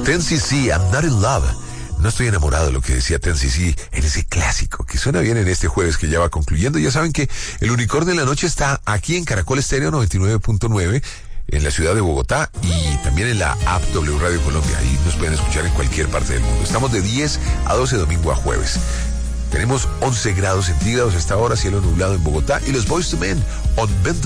10cc, I'm not in love. No estoy enamorado de lo que decía 10cc en ese clásico, que suena bien en este jueves que ya va concluyendo. Ya saben que el Unicornio de la Noche está aquí en Caracol Estéreo 99.9, en la ciudad de Bogotá, y también en la app W Radio Colombia. Ahí nos pueden escuchar en cualquier parte del mundo. Estamos de 10 a 12 domingo a jueves. Tenemos 11 grados centígrados a esta hora, cielo nublado en Bogotá, y los Boyz II Men, On Bend